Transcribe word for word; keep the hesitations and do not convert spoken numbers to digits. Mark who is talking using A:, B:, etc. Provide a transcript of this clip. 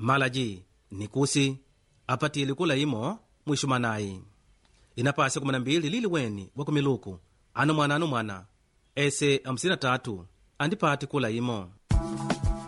A: malaji nikusi apatile kula imo mwishumanayi inapasi kumi na mbili lili weni wakumiluku ano mwana ano mwana ese hamsini na tatu andipati kula imo.